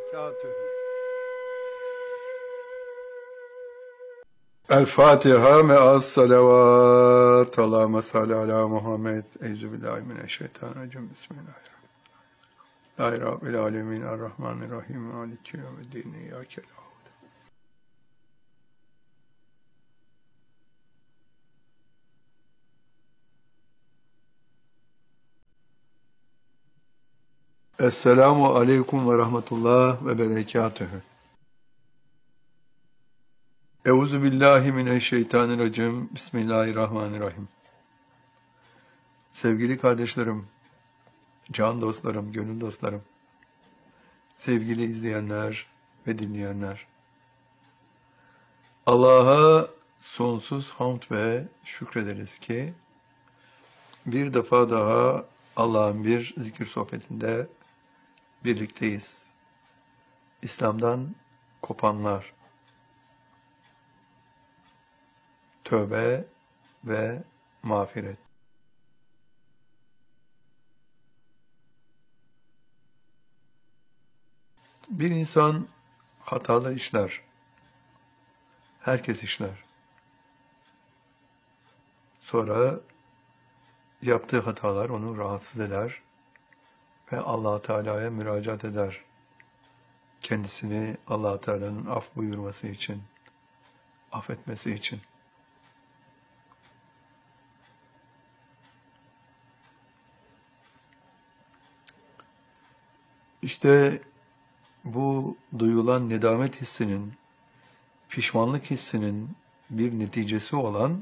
وبركاته. الفاتحة مع الصلوات. اللهم صل على محمد. أعوذ بالله من الشيطان الرجيم. بسم الله رب العالمين الرحمن الرحيم مالك يوم الدين إياك نعبد. Esselamu aleyküm ve rahmetullah ve berekatühü. Euzu billahi mineşşeytanirracim. Bismillahirrahmanirrahim. Sevgili kardeşlerim, can dostlarım, gönül dostlarım, sevgili izleyenler ve dinleyenler, Allah'a sonsuz hamd ve şükrederiz ki bir defa daha Allah'ın bir zikir sohbetinde birlikteyiz. İslam'dan kopanlar, tövbe ve mağfiret. Bir insan hatalı işler. Herkes işler. Sonra yaptığı hatalar onu rahatsız eder ve Allah Teala'ya müracaat eder. Kendisini Allah Teala'nın af buyurması için, affetmesi için. İşte bu duyulan nedamet hissinin, pişmanlık hissinin bir neticesi olan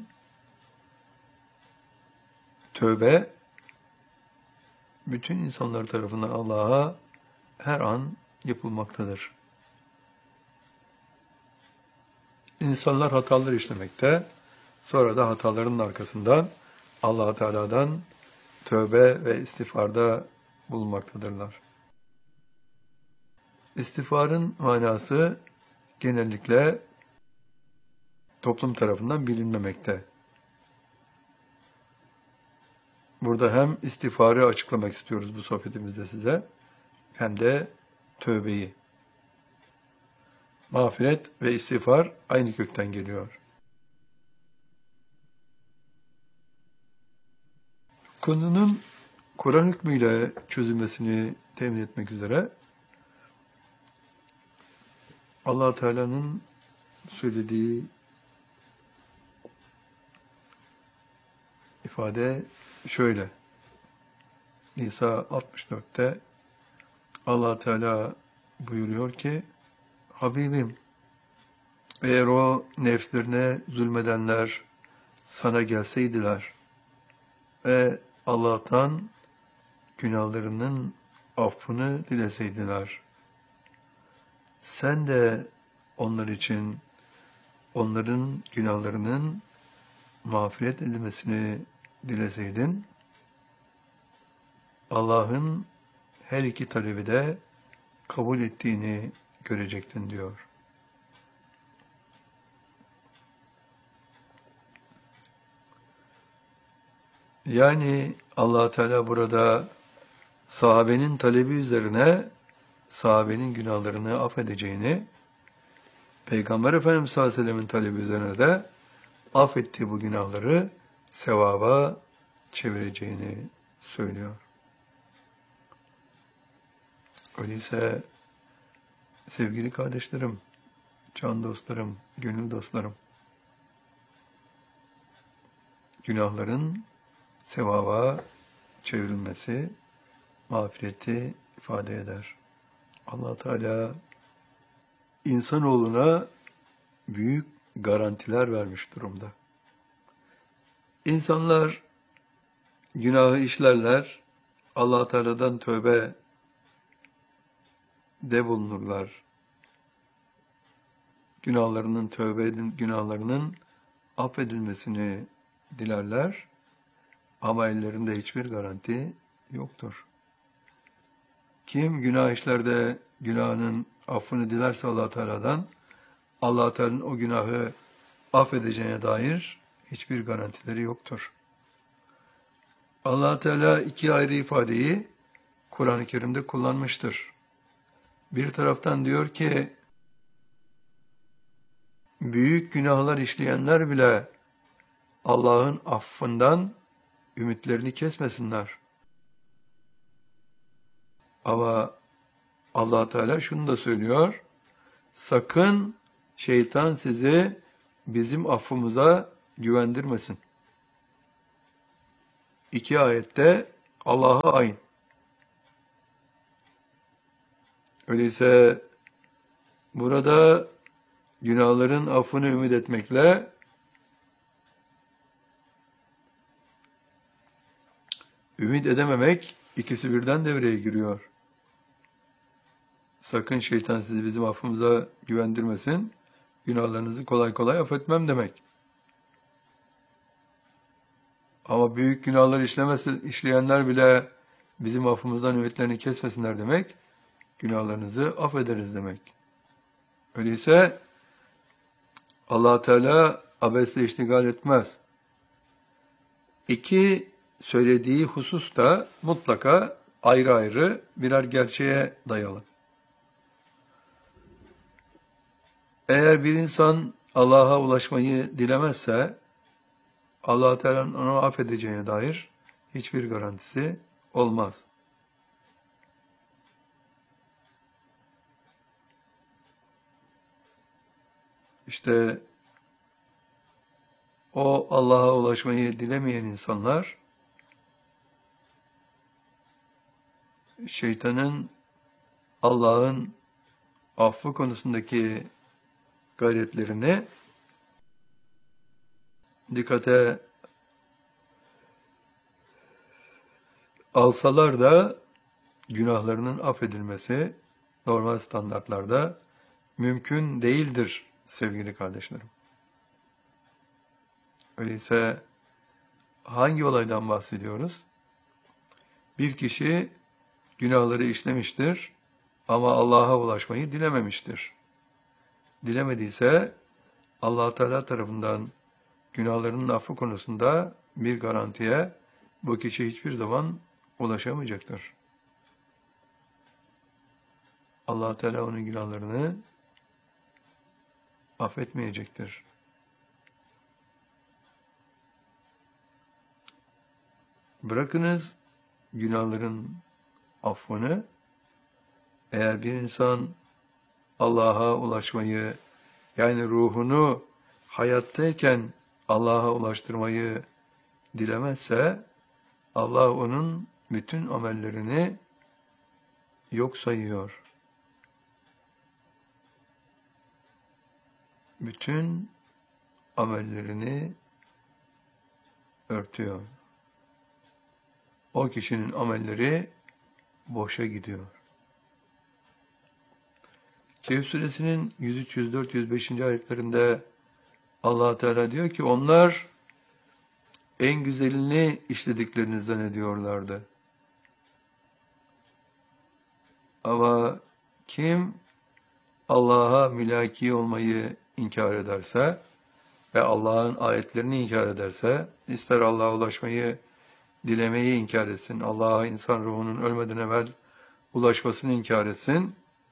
tövbe, bütün insanlar tarafından Allah'a her an yapılmaktadır. İnsanlar hatalar işlemekte, sonra da hatalarının arkasından Allah Teala'dan tövbe ve istiğfarda bulunmaktadırlar. İstiğfarın manası genellikle toplum tarafından bilinmemekte. Burada hem istiğfarı açıklamak istiyoruz bu sohbetimizde size, hem de tövbeyi. Mağfiret ve istiğfar aynı kökten geliyor. Konunun Kur'an hükmüyle çözülmesini temin etmek üzere Allah Teala'nın söylediği ifade şöyle. Nisa 64'te Allah Teala buyuruyor ki, Habibim, eğer o nefslerine zulmedenler sana gelseydiler ve Allah'tan günahlarının affını dileseydiler, sen de onlar için onların günahlarının mağfiret edilmesini dileseydin, Allah'ın her iki talebi de kabul ettiğini görecektin diyor. Yani Allah Teala burada sahabenin talebi üzerine sahabenin günahlarını affedeceğini, Peygamber Efendimiz sallallahu aleyhi ve sellem'in talebi üzerine de affettiği bu günahları sevaba çevireceğini söylüyor. Öyleyse sevgili kardeşlerim, can dostlarım, gönül dostlarım, günahların sevaba çevrilmesi mağfireti ifade eder. Allah Teala insanoğluna büyük garantiler vermiş durumda. İnsanlar günahı işlerler, Allah Teala'dan tövbe de bulunurlar. Günahlarının affedilmesini dilerler ama ellerinde hiçbir garanti yoktur. Kim günah işlerde günahının affını dilerse Allah Teala'dan, Allah Teala'nın o günahı affedeceğine dair hiçbir garantileri yoktur. Allah Teala iki ayrı ifadeyi Kur'an-ı Kerim'de kullanmıştır. Bir taraftan diyor ki, büyük günahlar işleyenler bile Allah'ın affından ümitlerini kesmesinler. Ama Allah Teala şunu da söylüyor, sakın şeytan sizi bizim affımıza güvendirmesin. İki ayette Allah'a ait. Öyleyse burada günahların affını ümit etmekle ümit edememek ikisi birden devreye giriyor. Sakın şeytan sizi bizim affımıza güvendirmesin, günahlarınızı kolay kolay affetmem demek. Ama büyük günahlar işleyenler bile bizim affımızdan ümitlerini kesmesinler demek, günahlarınızı affederiz demek. Öyleyse Allah Teala abesle iştigal etmez. İki söylediği husus da mutlaka ayrı ayrı birer gerçeğe dayalı. Eğer bir insan Allah'a ulaşmayı dilemezse, Allah Teala'nın onu affedeceğine dair hiçbir garantisi olmaz. İşte o Allah'a ulaşmayı dilemeyen insanlar, şeytanın Allah'ın affı konusundaki gayretlerini dikkate alsalar da günahlarının affedilmesi normal standartlarda mümkün değildir sevgili kardeşlerim. Öyleyse hangi olaydan bahsediyoruz? Bir kişi günahları işlemiştir ama Allah'a ulaşmayı dilememiştir. Dilemediyse Allah Teala tarafından günahlarının affı konusunda bir garantiye bu kişi hiçbir zaman ulaşamayacaktır. Allah Teala onun günahlarını affetmeyecektir. Bırakınız günahların affını, eğer bir insan Allah'a ulaşmayı, yani ruhunu hayattayken Allah'a ulaştırmayı dilemezse, Allah onun bütün amellerini yok sayıyor. Bütün amellerini örtüyor. O kişinin amelleri boşa gidiyor. Kehf suresinin 103, 104, 105. ayetlerinde Allah Teala diyor ki, onlar en güzelini işlediklerini zannediyorlardı. Ama kim Allah'a mülaki olmayı inkar ederse ve Allah'ın ayetlerini inkar ederse, ister Allah'a ulaşmayı, dilemeyi inkar etsin, Allah'a insan ruhunun ölmeden evvel ulaşmasını inkar etsin,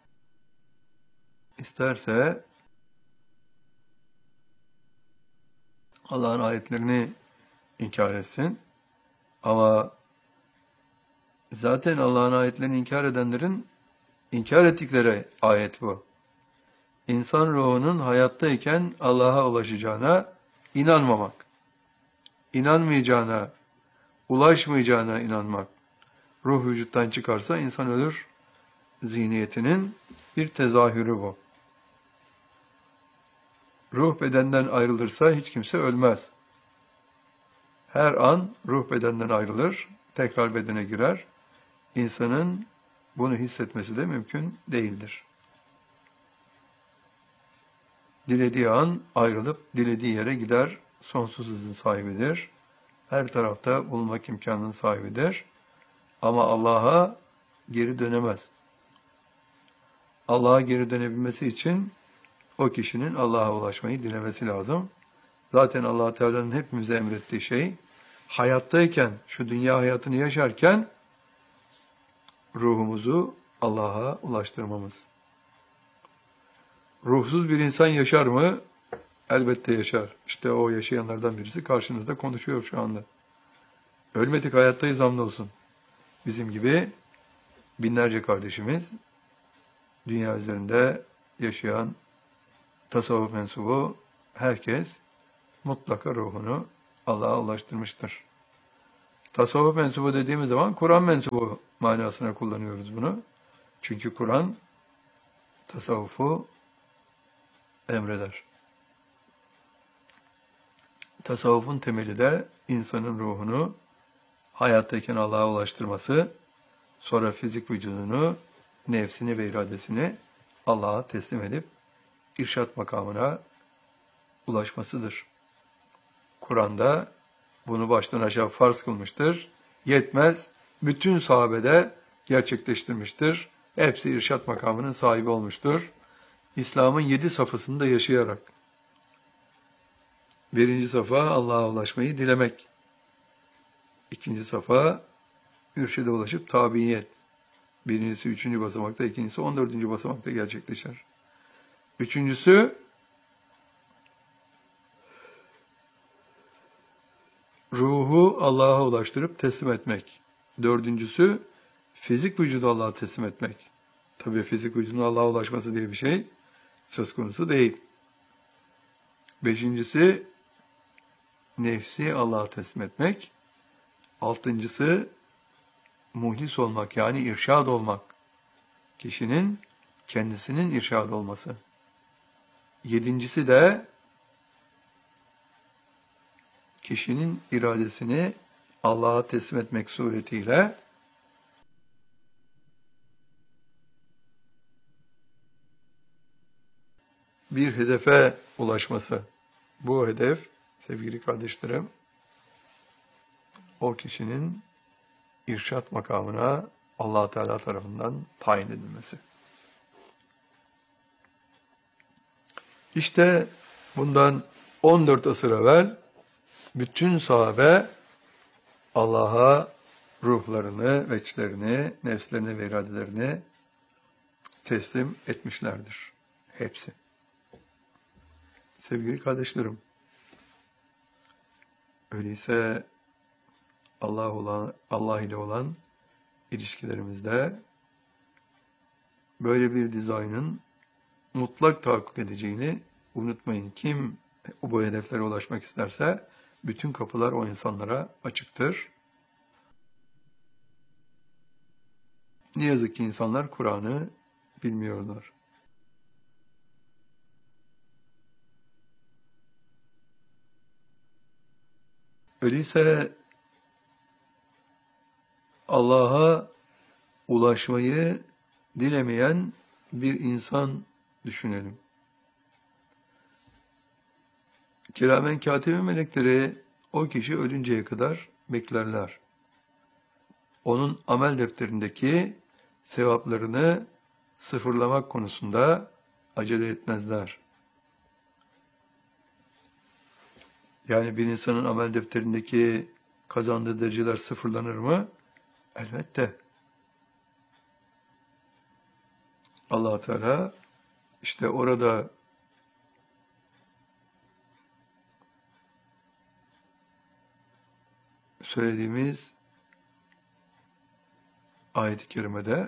isterse Allah'ın ayetlerini inkar etsin. Ama zaten Allah'ın ayetlerini inkar edenlerin inkar ettikleri ayet bu. İnsan ruhunun hayattayken Allah'a ulaşacağına inanmamak, inanmayacağına, ulaşmayacağına inanmak. Ruh vücuttan çıkarsa insan ölür zihniyetinin bir tezahürü bu. Ruh bedenden ayrılırsa hiç kimse ölmez. Her an ruh bedenden ayrılır, tekrar bedene girer. İnsanın bunu hissetmesi de mümkün değildir. Dilediği an ayrılıp dilediği yere gider, sonsuz hızın sahibidir. Her tarafta bulunmak imkanının sahibidir. Ama Allah'a geri dönemez. Allah'a geri dönebilmesi için o kişinin Allah'a ulaşmayı dilemesi lazım. Zaten Allah Teala'nın hepimize emrettiği şey, hayattayken, şu dünya hayatını yaşarken ruhumuzu Allah'a ulaştırmamız. Ruhsuz bir insan yaşar mı? Elbette yaşar. İşte o yaşayanlardan birisi karşınızda konuşuyor şu anda. Ölmedik, hayattayız hamdolsun. Bizim gibi binlerce kardeşimiz dünya üzerinde yaşayan tasavvuf mensubu herkes mutlaka ruhunu Allah'a ulaştırmıştır. Tasavvuf mensubu dediğimiz zaman Kur'an mensubu manasına kullanıyoruz bunu. Çünkü Kur'an tasavvufu emreder. Tasavvufun temeli de insanın ruhunu hayattayken Allah'a ulaştırması, sonra fizik vücudunu, nefsini ve iradesini Allah'a teslim edip irşat makamına ulaşmasıdır. Kur'an'da bunu baştan aşağı farz kılmıştır. Yetmez, bütün sahabede gerçekleştirmiştir. Hepsi irşat makamının sahibi olmuştur. İslam'ın 7 safhasında yaşayarak. Birinci safa Allah'a ulaşmayı dilemek. İkinci safa ürşide ulaşıp tabiyet. Birincisi 3. basamakta, ikincisi 14. basamakta gerçekleşir. Üçüncüsü ruhu Allah'a ulaştırıp teslim etmek. Dördüncüsü fizik vücudu Allah'a teslim etmek. Tabii fizik vücudun Allah'a ulaşması diye bir şey söz konusu değil. Beşincisi nefsi Allah'a teslim etmek. Altıncısı muhlis olmak, yani irşad olmak. Kişinin kendisinin irşad olması. Yedincisi de kişinin iradesini Allah'a teslim etmek suretiyle bir hedefe ulaşması. Bu hedef, sevgili kardeşlerim, o kişinin irşat makamına Allah Teala tarafından tayin edilmesi. İşte bundan 14 asır evvel bütün sahabe Allah'a ruhlarını, veçlerini, nefslerini ve iradelerini teslim etmişlerdir. Hepsi. Sevgili kardeşlerim, öyleyse Allah ile olan ilişkilerimizde böyle bir dizaynın mutlak tahakkuk edeceğini unutmayın. Kim bu hedeflere ulaşmak isterse bütün kapılar o insanlara açıktır. Ne yazık ki insanlar Kur'an'ı bilmiyorlar. Öyleyse Allah'a ulaşmayı dilemeyen bir insan düşünelim. Kiramen katibe melekleri o kişi ölünceye kadar beklerler. Onun amel defterindeki sevaplarını sıfırlamak konusunda acele etmezler. Yani bir insanın amel defterindeki kazandığı dereceler sıfırlanır mı? Elbette. Allah Teala işte orada söylediğimiz ayet-i kerimede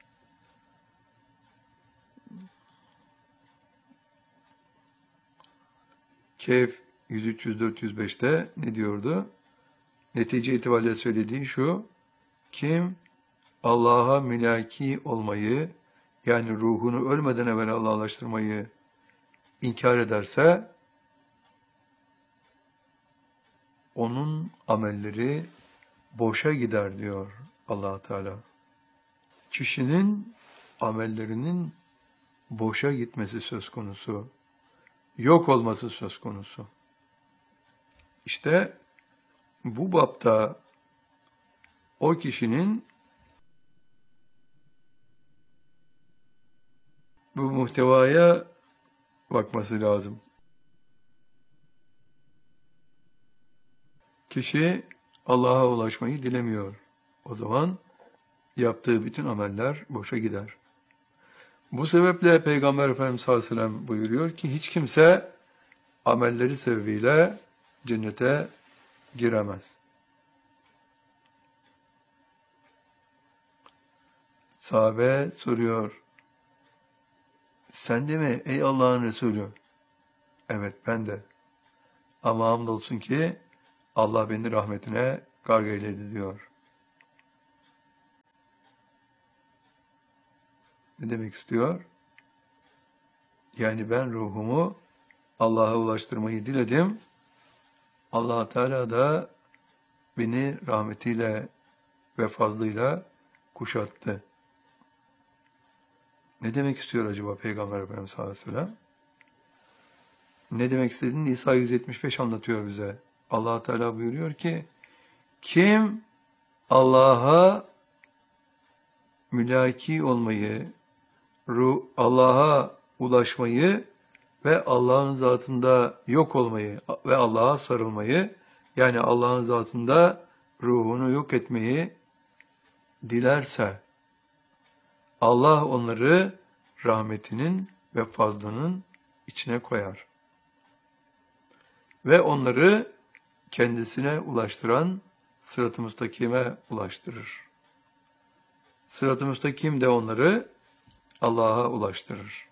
Kehf 103, 104, 105'te ne diyordu? Netice itibariyle söylediği şu: kim Allah'a mülaki olmayı, yani ruhunu ölmeden evvel Allah'laştırmayı inkar ederse onun amelleri boşa gider diyor Allah Teala. Kişinin amellerinin boşa gitmesi söz konusu, yok olması söz konusu. İşte bu bapta o kişinin bu muhtevaya bakması lazım. Kişi Allah'a ulaşmayı dilemiyor. O zaman yaptığı bütün ameller boşa gider. Bu sebeple Peygamber Efendimiz sallallahu aleyhi ve sellem buyuruyor ki hiç kimse amelleri sebebiyle cennete giremez. Sahabe soruyor, sen de mi ey Allah'ın Resulü? Evet ben de. Ama hamdolsun ki Allah beni rahmetine garg eyledi diyor. Ne demek istiyor? Yani ben ruhumu Allah'a ulaştırmayı diledim. Allah Teala da beni rahmetiyle ve fazlıyla kuşattı. Ne demek istiyor acaba Peygamber Efendimiz sallallahu aleyhi ve sellem? Ne demek istediğini Nisa 175 anlatıyor bize. Allah Teala buyuruyor ki, kim Allah'a mülaki olmayı, Allah'a ulaşmayı ve Allah'ın zatında yok olmayı ve Allah'a sarılmayı, yani Allah'ın zatında ruhunu yok etmeyi dilerse, Allah onları rahmetinin ve fazlının içine koyar. Ve onları kendisine ulaştıran sırat-ı müstakime ulaştırır. Sırat-ı müstakim de onları Allah'a ulaştırır.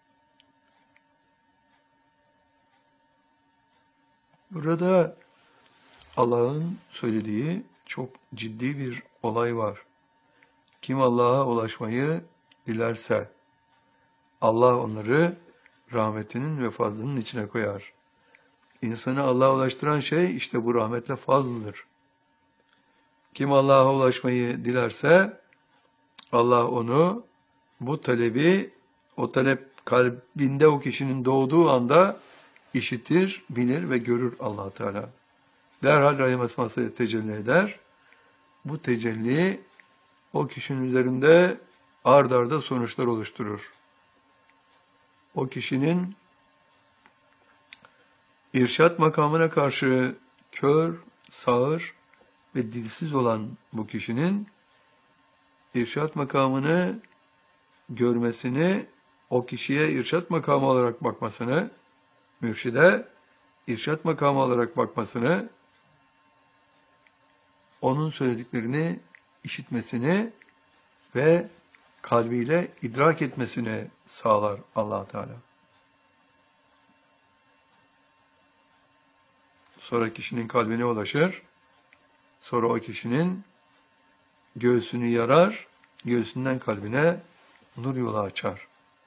Burada Allah'ın söylediği çok ciddi bir olay var. Kim Allah'a ulaşmayı dilerse, Allah onları rahmetinin ve fazlının içine koyar. İnsanı Allah'a ulaştıran şey işte bu rahmetle fazlıdır. Kim Allah'a ulaşmayı dilerse, Allah onu, bu talebi, o talep kalbinde o kişinin doğduğu anda işitir, bilir ve görür Allah Teala. Derhal rahim esması tecelli eder. Bu tecelli o kişinin üzerinde ard arda sonuçlar oluşturur. O kişinin irşat makamına karşı kör, sağır ve dilsiz olan bu kişinin irşat makamını görmesini, o kişiye irşat makamı olarak bakmasını, mürşide irşat makamı olarak bakmasını, onun söylediklerini işitmesini ve kalbiyle idrak etmesini sağlar Allah Teala. Sonra kişinin kalbine ulaşır, sonra o kişinin göğsünü yarar, göğsünden kalbine nur yolu açar.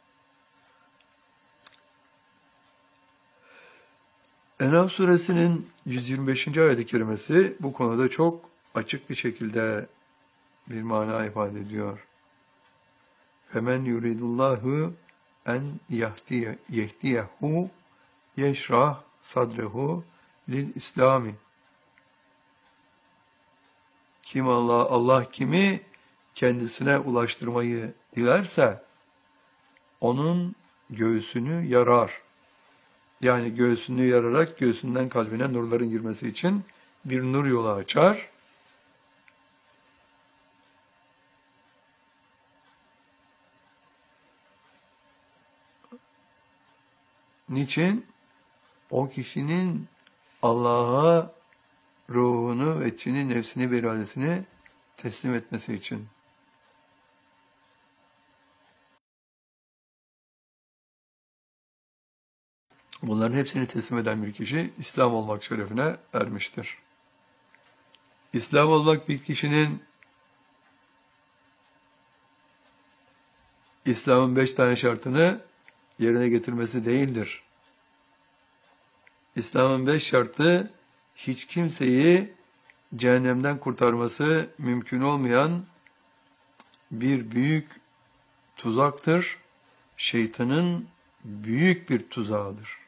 En'am suresinin 125. ayet-i kerimesi bu konuda çok açık bir şekilde bir mana ifade ediyor. Femen yuridullahu en yehdiyehu yeşrah sadrehu lil İslami. Kim Allah kimi kendisine ulaştırmayı dilerse onun göğsünü yarar. Yani göğsünü yararak göğsünden kalbine nurların girmesi için bir nur yolu açar. Niçin? O kişinin Allah'a ruhunu, etçini, nefsini ve iradesini teslim etmesi için. Bunların hepsini teslim eden bir kişi İslam olmak şerefine ermiştir. İslam olmak bir kişinin İslam'ın 5 tane şartını yerine getirmesi değildir. İslam'ın 5 şartı hiç kimseyi cehennemden kurtarması mümkün olmayan bir büyük tuzaktır. Şeytanın büyük bir tuzağıdır.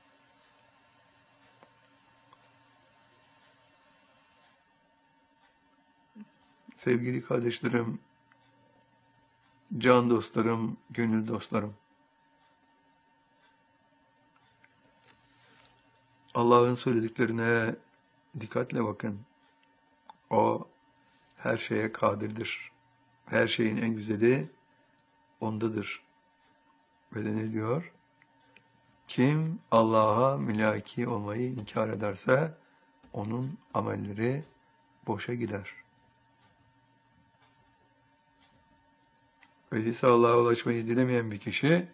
Sevgili kardeşlerim, can dostlarım, gönül dostlarım. Allah'ın söylediklerine dikkatle bakın. O her şeye kadirdir. Her şeyin en güzeli ondadır. Ve de ne diyor? Kim Allah'a mülaki olmayı inkar ederse onun amelleri boşa gider. Öyleyse Allah'a ulaşmayı dilemeyen bir kişi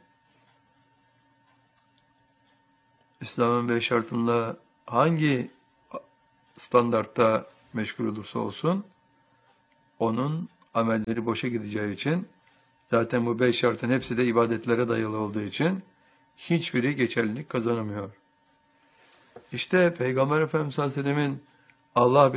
İslam'ın 5 şartında hangi standartta meşgul olursa olsun onun amelleri boşa gideceği için zaten bu 5 şartın hepsi de ibadetlere dayalı olduğu için hiçbiri geçerlilik kazanamıyor. İşte Peygamber Efendimiz sallallahu aleyhi ve sellemin Allah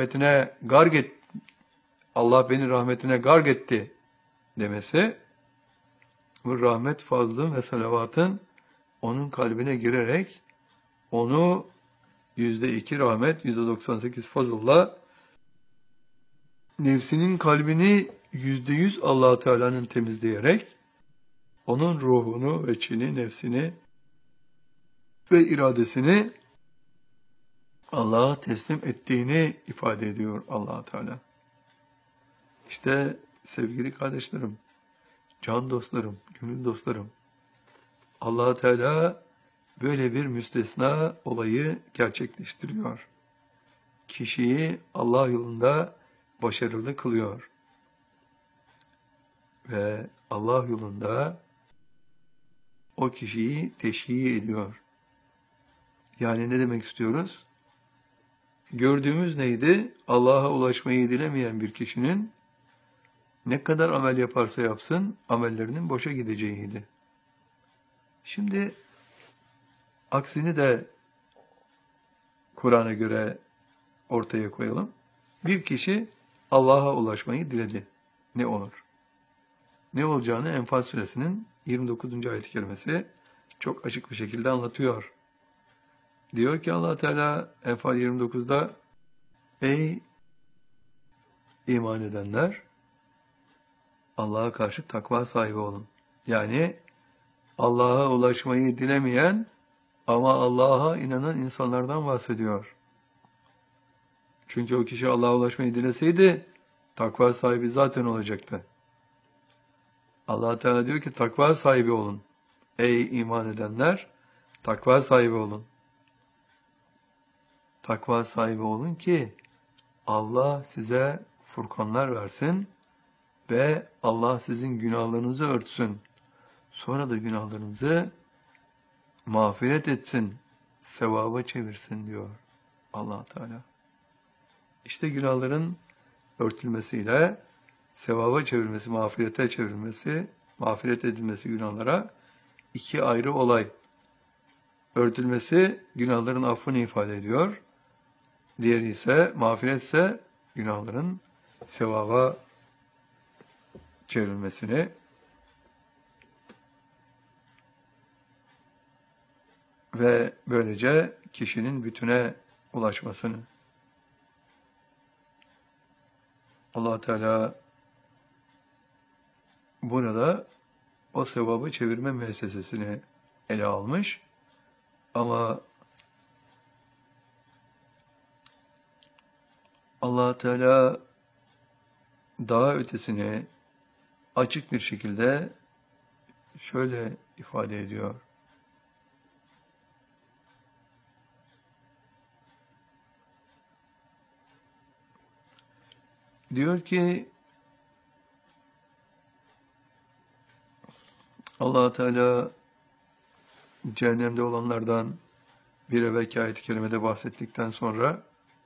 beni rahmetine garg etti demesi, bu rahmet fazlın ve salavatın onun kalbine girerek onu %2 rahmet, %98 fazılla nefsinin kalbini %100 Allah Teala'nın temizleyerek onun ruhunu ve içini, nefsini ve iradesini Allah'a teslim ettiğini ifade ediyor Allah Teala. İşte sevgili kardeşlerim, can dostlarım, gönül dostlarım, Allah Teala böyle bir müstesna olayı gerçekleştiriyor. Kişiyi Allah yolunda başarılı kılıyor. Ve Allah yolunda o kişiyi teşhir ediyor. Yani ne demek istiyoruz? Gördüğümüz neydi? Allah'a ulaşmayı dilemeyen bir kişinin ne kadar amel yaparsa yapsın amellerinin boşa gideceğiydi. Şimdi aksini de Kur'an'a göre ortaya koyalım. Bir kişi Allah'a ulaşmayı diledi. Ne olur? Ne olacağını Enfal suresinin 29. ayet-i kerimesi çok açık bir şekilde anlatıyor. Diyor ki Allah Teala Enfal 29'da: Ey iman edenler, Allah'a karşı takva sahibi olun. Yani Allah'a ulaşmayı dilemeyen ama Allah'a inanan insanlardan bahsediyor. Çünkü o kişi Allah'a ulaşmayı dileseydi takva sahibi zaten olacaktı. Allah Teala diyor ki takva sahibi olun. Ey iman edenler, takva sahibi olun. Takva sahibi olun ki Allah size furkanlar versin ve Allah sizin günahlarınızı örtsün. Sonra da günahlarınızı mağfiret etsin, sevaba çevirsin diyor Allah Teala. İşte günahların örtülmesiyle sevaba çevirmesi, mağfirete çevirmesi, mağfiret edilmesi günahlara iki ayrı olay. Örtülmesi günahların affını ifade ediyor. Diğeri ise mağfiretse günahların sevaba çevrilmesini ve böylece kişinin bütüne ulaşmasını. Allah Teala burada o sevabı çevirme müessesesini ele almış ama Allah Teala daha ötesini açık bir şekilde şöyle ifade ediyor. Diyor ki Allah Teala cehennemde olanlardan bir evvelki ayet-i kerimede bahsettikten sonra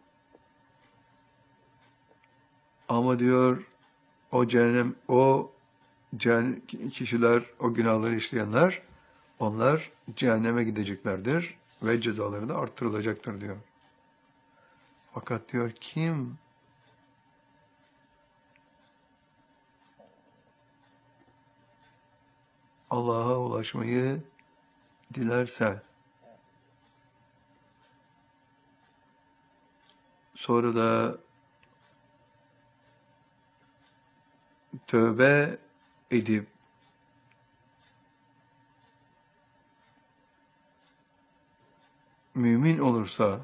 ama diyor o kişiler, o günahları işleyenler, onlar cehenneme gideceklerdir ve cezaları da arttırılacaktır diyor. Fakat diyor kim Allah'a ulaşmayı dilerse, sonra da tövbe edip mümin olursa,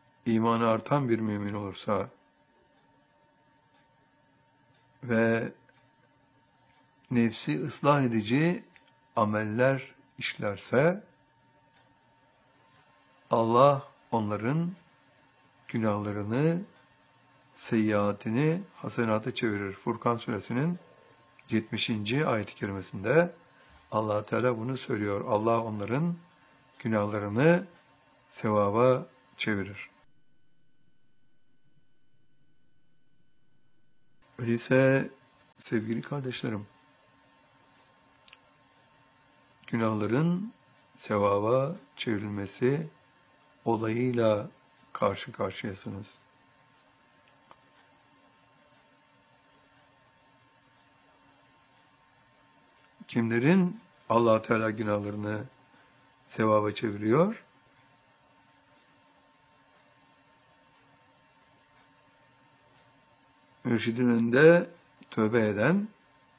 imanı artan bir mümin olursa ve nefsi ıslah edici ameller işlerse Allah onların günahlarını, seyyiatini hasenata çevirir. Furkan suresinin 70. ayet-i kerimesinde Allah Teala bunu söylüyor. Allah onların günahlarını sevaba çevirir. Öyleyse sevgili kardeşlerim, günahların sevaba çevrilmesi olayıyla karşı karşıyasınız. Kimlerin Allah Teala günahlarını sevaba çeviriyor? Mürşidin önünde tövbe eden,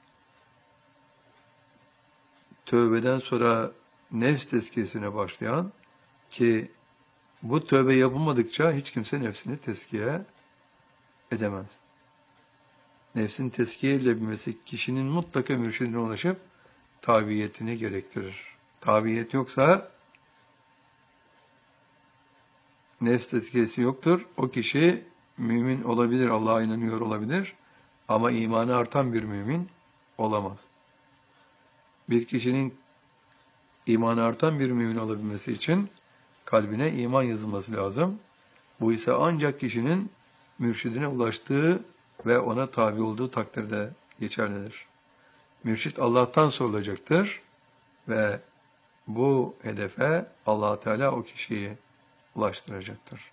tövbeden sonra nefs tezkiyesine başlayan, ki bu tövbe yapılmadıkça hiç kimse nefsini tezkiye edemez. Nefsin tezkiye edilebilmesi kişinin mutlaka mürşidine ulaşıp tabiyetini gerektirir. Tabiyet yoksa, nefs tezkiyesi yoktur. O kişi mümin olabilir, Allah'a inanıyor olabilir ama imanı artan bir mümin olamaz. Bir kişinin imanı artan bir mümin olabilmesi için kalbine iman yazılması lazım. Bu ise ancak kişinin mürşidine ulaştığı ve ona tabi olduğu takdirde geçerlidir. Mürşid Allah'tan sorulacaktır ve bu hedefe Allah Teala o kişiyi ulaştıracaktır.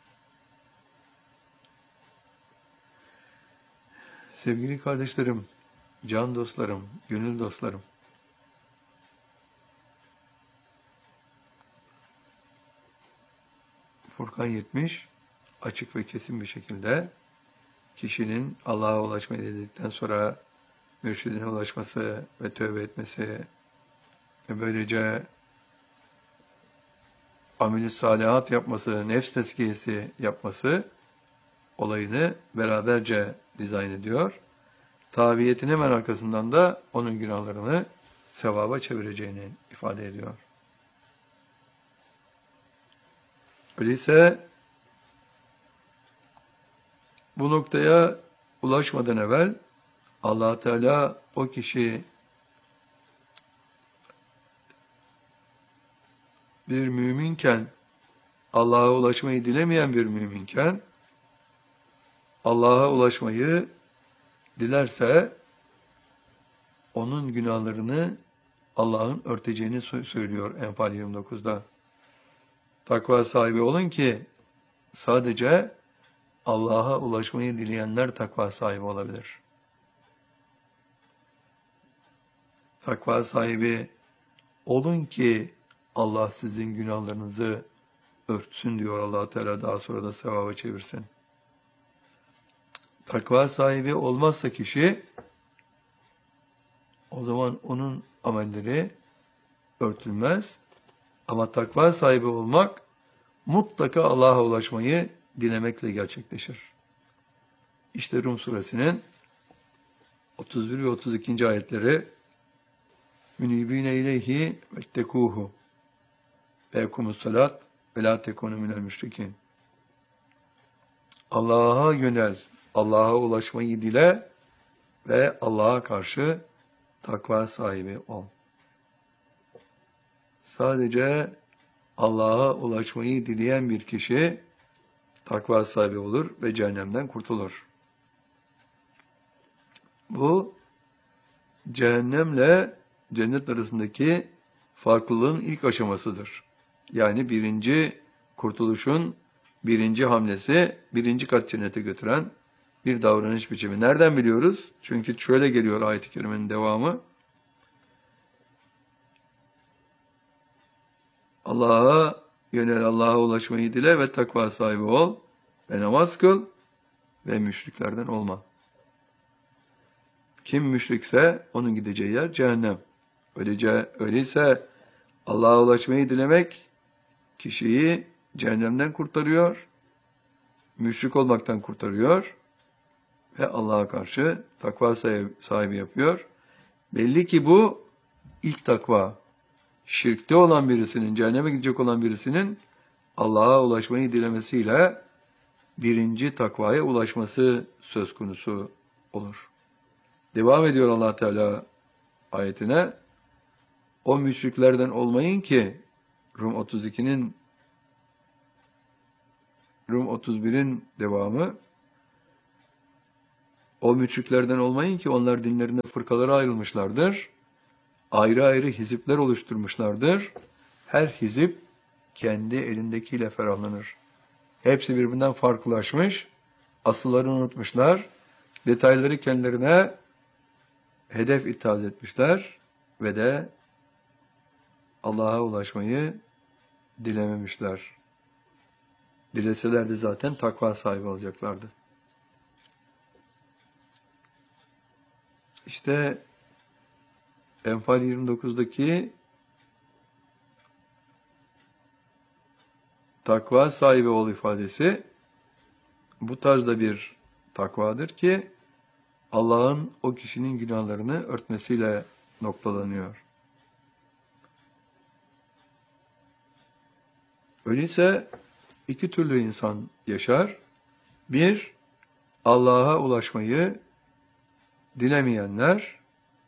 Sevgili kardeşlerim, can dostlarım, gönül dostlarım, Furkan 70 açık ve kesin bir şekilde kişinin Allah'a ulaşmayı dedikten sonra mürşidine ulaşması ve tövbe etmesi ve böylece amel-i salihat yapması, nefs tezkiyesi yapması olayını beraberce dizayn ediyor. Tabiyetin hemen arkasından da onun günahlarını sevaba çevireceğini ifade ediyor. Öyleyse bu noktaya ulaşmadan evvel Allah Teala o kişi bir müminken, Allah'a ulaşmayı dilemeyen bir müminken, Allah'a ulaşmayı dilerse onun günahlarını Allah'ın örteceğini söylüyor Enfal 29'da. Takva sahibi olun ki sadece Allah'a ulaşmayı dileyenler takva sahibi olabilir. Takva sahibi olun ki Allah sizin günahlarınızı örtsün diyor Allah Teala, daha sonra da sevaba çevirsin. Takva sahibi olmazsa kişi, o zaman onun amelleri örtülmez. Ama takva sahibi olmak mutlaka Allah'a ulaşmayı dilemekle gerçekleşir. İşte Rum suresinin 31 ve 32. ayetleri Münibine ileyhi vettekuhu ve ekumus salat ve la tekunu minel müşrikin. Allah'a yönel, Allah'a ulaşmayı dile ve Allah'a karşı takva sahibi ol. Sadece Allah'a ulaşmayı dileyen bir kişi takva sahibi olur ve cehennemden kurtulur. Bu cehennemle cennet arasındaki farklılığın ilk aşamasıdır. Yani birinci kurtuluşun birinci hamlesi, birinci kat cennete götüren bir davranış biçimi. Nereden biliyoruz? Çünkü şöyle geliyor ayet-i kerimenin devamı. Allah'a yönel, Allah'a ulaşmayı dile ve takva sahibi ol ve namaz kıl ve müşriklerden olma. Kim müşrikse onun gideceği yer cehennem. Öyleyse Allah'a ulaşmayı dilemek kişiyi cehennemden kurtarıyor, müşrik olmaktan kurtarıyor ve Allah'a karşı takva sahibi yapıyor. Belli ki bu ilk takva. Şirkte olan birisinin, cehenneme gidecek olan birisinin Allah'a ulaşmayı dilemesiyle birinci takvaya ulaşması söz konusu olur. Devam ediyor Allah Teala ayetine. O müşriklerden olmayın ki Rum 31'in devamı. O müşriklerden olmayın ki onlar dinlerinde fırkalara ayrılmışlardır. Ayrı ayrı hizipler oluşturmuşlardır. Her hizip kendi elindekiyle ferahlanır. Hepsi birbirinden farklılaşmış, asıllarını unutmuşlar, detayları kendilerine hedef ithaz etmişler ve de Allah'a ulaşmayı dilememişler. Dileselerdi zaten takva sahibi olacaklardı. İşte Enfal 29'daki takva sahibi ol ifadesi bu tarzda bir takvadır ki Allah'ın o kişinin günahlarını örtmesiyle noktalanıyor. Öyleyse iki türlü insan yaşar. Bir, Allah'a ulaşmayı dilemeyenler.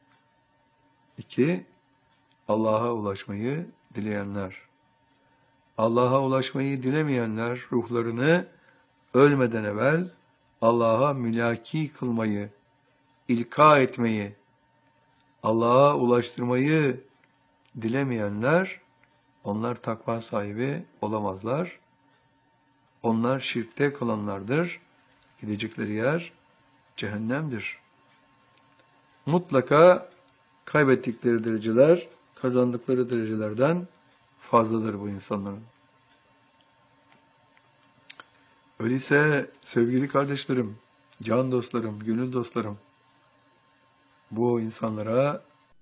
İki, Allah'a ulaşmayı dileyenler. Allah'a ulaşmayı dilemeyenler ruhlarını ölmeden evvel Allah'a mülaki kılmayı, ilka etmeyi, Allah'a ulaştırmayı dilemeyenler, onlar takva sahibi olamazlar. Onlar şirkte kalanlardır. Gidecekleri yer cehennemdir. Mutlaka kaybettikleri dereceler, kazandıkları derecelerden fazladır bu insanların. Öyleyse sevgili kardeşlerim, can dostlarım, gönül dostlarım, bu insanlara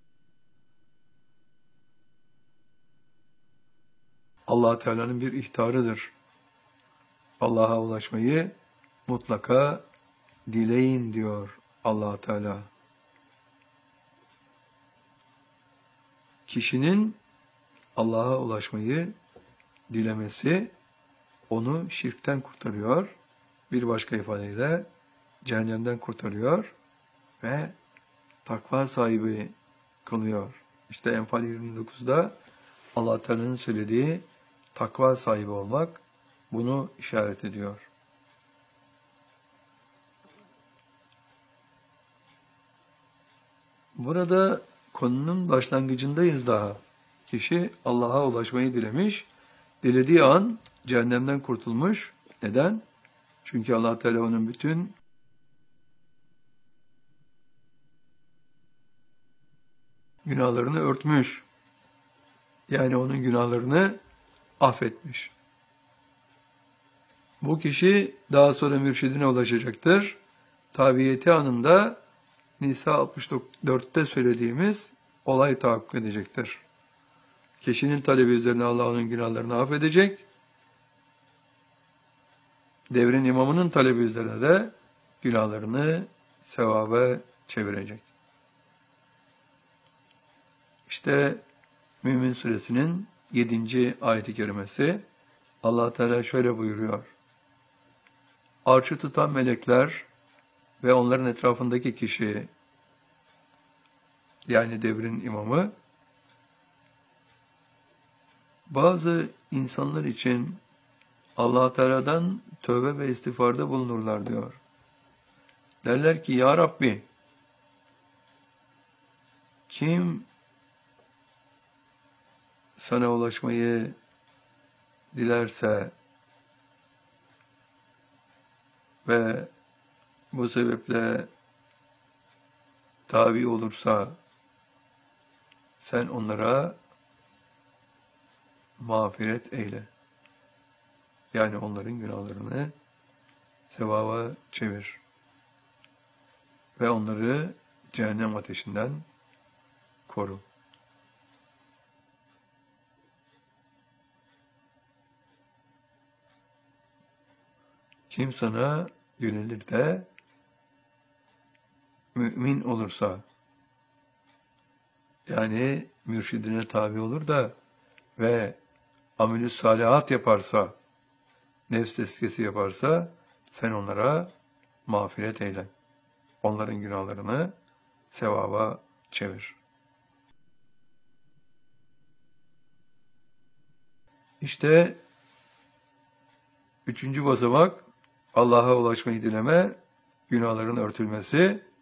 Allah Teala'nın bir ihtarıdır. Allah'a ulaşmayı mutlaka dileyin diyor Allah Teala. Kişinin Allah'a ulaşmayı dilemesi onu şirkten kurtarıyor. Bir başka ifadeyle cehennemden kurtarıyor ve takva sahibi kılıyor. İşte Enfal 29'da Allah Teala'nın söylediği takva sahibi olmak bunu işaret ediyor. Burada konunun başlangıcındayız daha. Kişi Allah'a ulaşmayı dilemiş, dilediği an cehennemden kurtulmuş. Neden? Çünkü Allah Teala onun bütün günahlarını örtmüş. Yani onun günahlarını affetmiş. Bu kişi daha sonra mürşidine ulaşacaktır. Tabiyeti anında Nisa 64'te söylediğimiz olay tahakkuk edecektir. Kişinin talebi üzerine Allah onun günahlarını affedecek. Devrin imamının talebi üzerine de günahlarını sevaba çevirecek. İşte Mümin Suresinin 7. ayet-i kerimesi Allah Teala şöyle buyuruyor. Arşı tutan melekler ve onların etrafındaki kişi, yani devrin imamı, bazı insanlar için Allah Teala'dan tövbe ve istiğfarda bulunurlar diyor. Derler ki ya Rabbi, kim sana ulaşmayı dilerse ve bu sebeple tabi olursa sen onlara mağfiret eyle. Yani onların günahlarını sevaba çevir. Ve onları cehennem ateşinden koru. Kim sana yönelir de mümin olursa, yani mürşidine tabi olur da ve amelü salihat yaparsa, nefs tezkiyesi yaparsa sen onlara mağfiret eyle. Onların günahlarını sevaba çevir. İşte üçüncü basamak Allah'a ulaşmayı dileme, günahların örtülmesi.